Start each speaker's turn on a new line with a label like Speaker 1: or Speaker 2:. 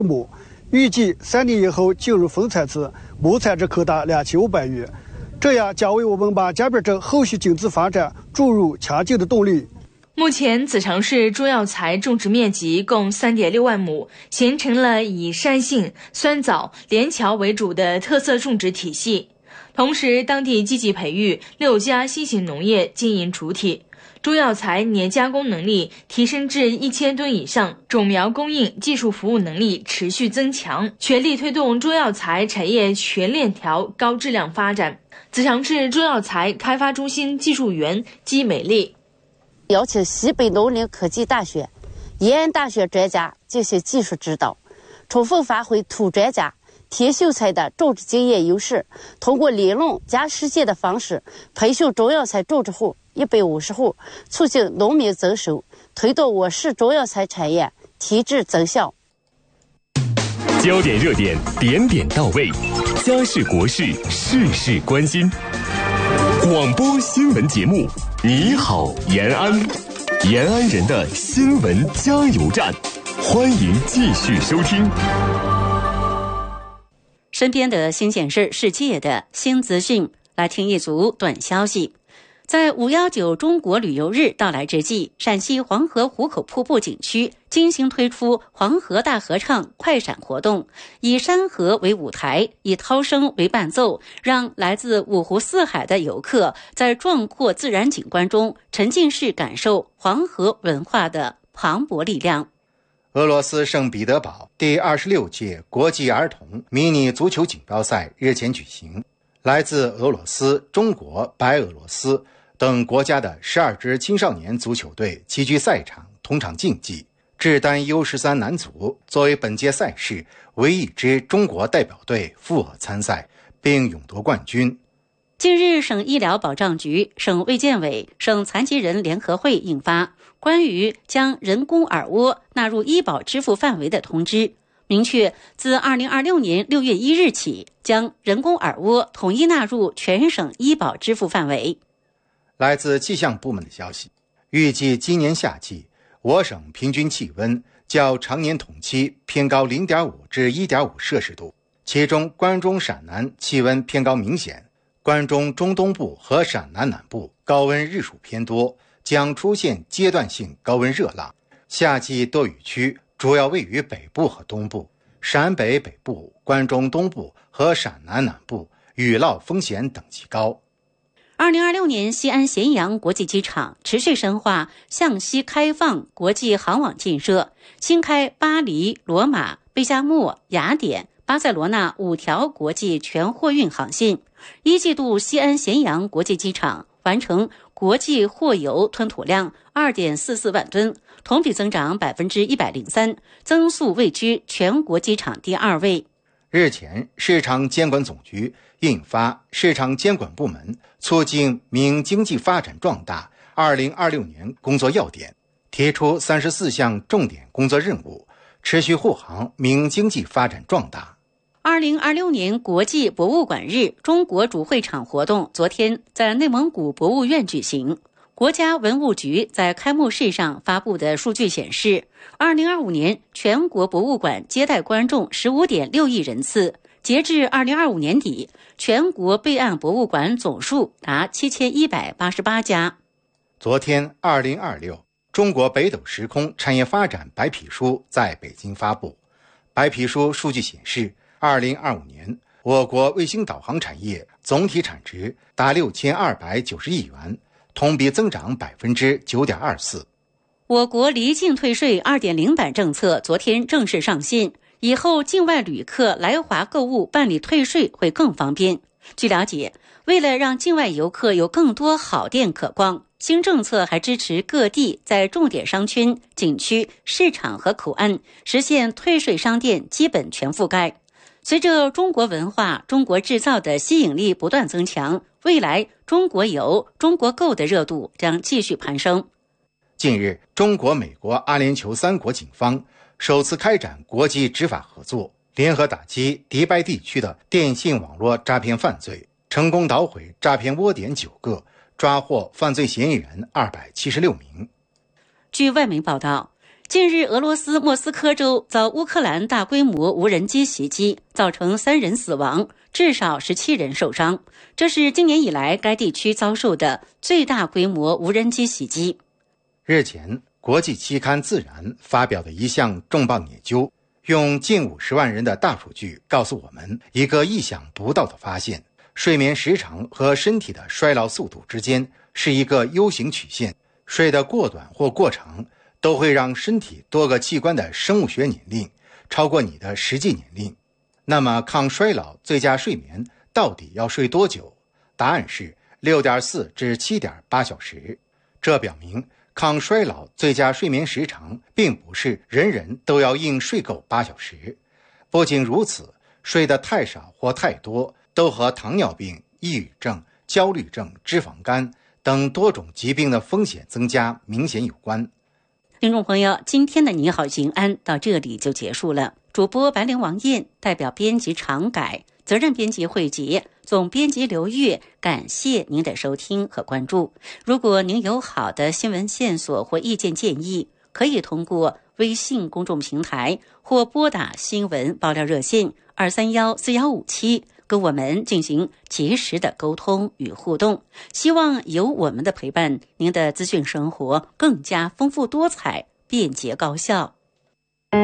Speaker 1: 亩，预计3年以后进入分采制，亩产值可达2500余，这样将为我们马家浜镇后续经济发展注入强劲的动力。
Speaker 2: 目前子长市中药材种植面积共3.6万亩，形成了以山杏、酸枣、连翘为主的特色种植体系。同时，当地积极培育6家新型农业经营主体，中药材年加工能力提升至1000吨以上，种苗供应、技术服务能力持续增强，全力推动中药材产业全链条高质量发展。子长市中药材开发中心技术员姬美丽。
Speaker 3: 邀请西北农林科技大学、延安大学专家进行技术指导，充分发挥土专家、田秀才的种植经验优势，通过理论加实践的方式，培训中药材种植户150户，促进农民增收，推动我市中药材产业提质增效。
Speaker 4: 焦点热点，点点到位，家事国事，事事关心。广播新闻节目，你好延安，延安人的新闻加油站，欢迎继续收听。
Speaker 5: 身边的新鲜事，世界的新资讯，来听一组短消息。在519中国旅游日到来之际，陕西黄河壶口瀑布景区精心推出黄河大合唱快闪活动，以山河为舞台，以涛声为伴奏，让来自五湖四海的游客在壮阔自然景观中沉浸式感受黄河文化的磅礴力量。
Speaker 6: 俄罗斯圣彼得堡第26届国际儿童迷你足球锦标赛日前举行，来自俄罗斯、中国、白俄罗斯等国家的12支青少年足球队齐聚赛场同场竞技。至单 U13 男足作为本届赛事唯一支中国代表队赴俄参赛，并勇夺冠军。
Speaker 5: 近日，省医疗保障局、省卫健委、省残疾人联合会印发关于将人工耳蜗纳入医保支付范围的通知，明确自2026年6月1日起，将人工耳蜗统一纳入全省医保支付范围。
Speaker 6: 来自气象部门的消息，预计今年夏季我省平均气温较常年同期偏高 0.5 至 1.5 摄氏度，其中关中陕南气温偏高明显，关中中东部和陕南南部高温日数偏多，将出现阶段性高温热浪。夏季多雨区主要位于北部和东部，陕北北部、关中东部和陕南南部雨涝风险等级高。
Speaker 5: 2026年，西安咸阳国际机场持续深化向西开放国际航网建设，新开巴黎、罗马、贝加莫、雅典、巴塞罗那5条国际全货运航线。一季度西安咸阳国际机场完成国际货邮吞吐量 2.44 万吨，同比增长 103%， 增速位居全国机场第2位。
Speaker 6: 日前，市场监管总局印发《市场监管部门促进民营经济发展壮大2026年工作要点》，提出34项重点工作任务，持续护航民营经济发展壮大。
Speaker 5: 2026年国际博物馆日中国主会场活动昨天在内蒙古博物院举行。国家文物局在开幕式上发布的数据显示，2025年全国博物馆接待观众 15.6 亿人次，截至2025年底，全国备案博物馆总数达7188家。
Speaker 6: 昨天2026中国北斗时空产业发展白皮书在北京发布。白皮书数据显示，2025年我国卫星导航产业总体产值达6290亿元，同比增长 9.24%。
Speaker 5: 我国离境退税 2.0 版政策昨天正式上线，以后境外旅客来华购物办理退税会更方便。据了解，为了让境外游客有更多好店可逛，新政策还支持各地在重点商圈、景区、市场和口岸实现退税商店基本全覆盖。随着中国文化、中国制造的吸引力不断增强，未来中国游、中国购的热度将继续攀升。
Speaker 6: 近日，中国、美国、阿联酋3国警方首次开展国际执法合作，联合打击迪拜地区的电信网络诈骗犯罪，成功捣毁诈骗窝点9个，抓获犯罪嫌疑人276名。
Speaker 5: 据外媒报道， 近日，俄罗斯莫斯科州遭乌克兰大规模无人机袭击，造成3人死亡，至少17人受伤。这是今年以来该地区遭受的最大规模无人机袭击。
Speaker 6: 日前，国际期刊《自然》发表的一项重磅研究，用近50万人的大数据告诉我们一个意想不到的发现：睡眠时长和身体的衰老速度之间是一个 U 型曲线，睡得过短或过长都会让身体多个器官的生物学年龄超过你的实际年龄。那么抗衰老最佳睡眠到底要睡多久？答案是 6.4 至 7.8 小时。这表明抗衰老最佳睡眠时长并不是人人都要硬睡够8小时。不仅如此，睡得太少或太多都和糖尿病、抑郁症、焦虑症、脂肪肝等多种疾病的风险增加明显有关。
Speaker 5: 听众朋友，今天的你好延安到这里就结束了。主播白灵王燕代表编辑常改，责任编辑慧杰，总编辑刘月，感谢您的收听和关注。如果您有好的新闻线索或意见建议，可以通过微信公众平台或拨打新闻爆料热线2314157跟我们进行及时的沟通与互动。希望有我们的陪伴，您的资讯生活更加丰富多彩、便捷高效。